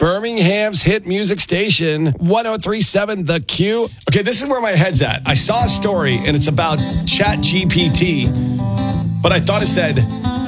Birmingham's hit music station, 1037 The Q. Okay, this is where my head's at. I saw a story, and it's about ChatGPT, but I thought it said